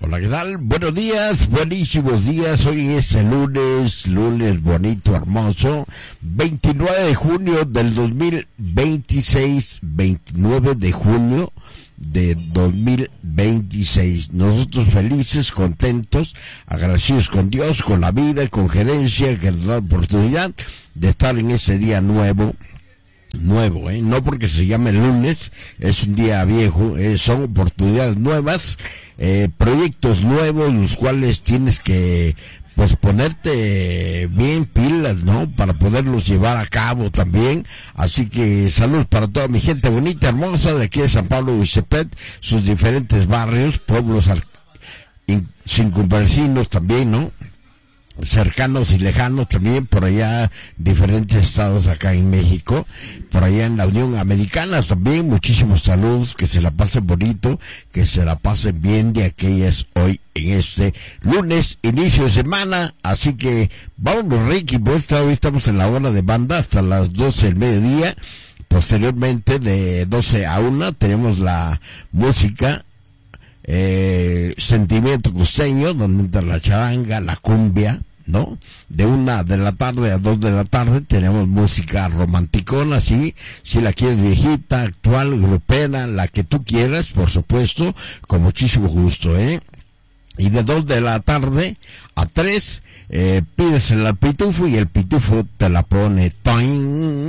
Hola, ¿qué tal? Buenos días, buenísimos días. Hoy es el lunes bonito, hermoso, 29 de junio del 2026, 29 de junio de 2026. Nosotros felices, contentos, agradecidos con Dios, con la vida y con gerencia que nos da la oportunidad de estar en ese día nuevo, no porque se llame lunes, es un día viejo, son oportunidades nuevas, proyectos nuevos, los cuales tienes que pues ponerte bien pilas, ¿no? Para poderlos llevar a cabo también. Así que saludos para toda mi gente bonita, hermosa de aquí de San Pablo Huixtepec, sus diferentes barrios, pueblos circunvecinos también, ¿no? Cercanos y lejanos también, por allá diferentes estados acá en México, por allá en la Unión Americana también, muchísimos saludos, que se la pasen bonito, que se la pasen bien de aquellas hoy en este lunes, inicio de semana. Así que vámonos, Ricky, pues hoy estamos en la hora de banda hasta las 12 del mediodía. Posteriormente de 12 a 1 tenemos la música Sentimiento Costeño, donde entra la charanga, la cumbia, ¿no? De 1 de la tarde a 2 de la tarde tenemos música romanticona, ¿sí? Si la quieres viejita, actual, grupera, la que tú quieras, por supuesto, con muchísimo gusto, Y de 2 de la tarde a 3, pídesela al pitufo y el pitufo te la pone. ¡Toing!